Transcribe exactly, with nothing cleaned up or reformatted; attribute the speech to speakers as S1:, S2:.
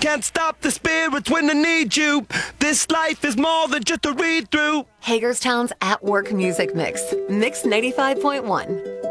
S1: can't stop the spirits when I need you. This life is more than just a read through.
S2: Hagerstown's At Work Music Mix. Mix ninety-five point one.